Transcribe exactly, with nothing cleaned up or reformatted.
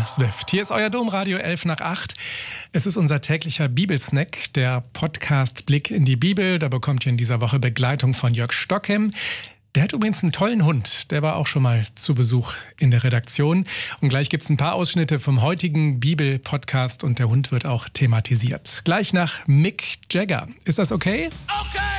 Swift. Hier ist euer Domradio elf nach acht. Es ist unser täglicher Bibelsnack, der Podcast Blick in die Bibel. Da bekommt ihr in dieser Woche Begleitung von Jörg Stockem. Der hat übrigens einen tollen Hund. Der war auch schon mal zu Besuch in der Redaktion. Und gleich gibt es ein paar Ausschnitte vom heutigen Bibel-Podcast und der Hund wird auch thematisiert. Gleich nach Mick Jagger. Ist das okay? Okay!